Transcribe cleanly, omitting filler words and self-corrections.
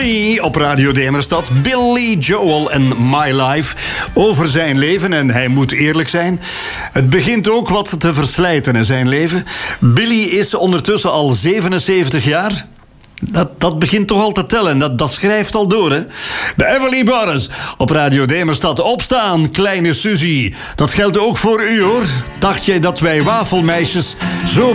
Op Radio Demerstad, Billy Joel en My Life. Over zijn leven, en hij moet eerlijk zijn. Het begint ook wat te verslijten in zijn leven. Billy is ondertussen al 77 jaar. Dat begint toch al te tellen. Dat schrijft al door, hè? De Everly Brothers op Radio Demerstad. Opstaan, kleine Suzy. Dat geldt ook voor u, hoor. Dacht jij dat wij wafelmeisjes zo